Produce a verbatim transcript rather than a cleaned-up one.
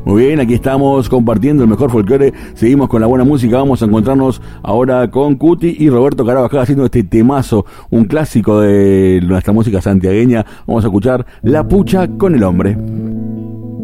Muy bien, aquí estamos compartiendo el mejor folclore. Seguimos con la buena música. Vamos a encontrarnos ahora con Cuti y Roberto Carabajal haciendo este temazo, un clásico de nuestra música santiagueña. Vamos a escuchar La Pucha con el Hombre.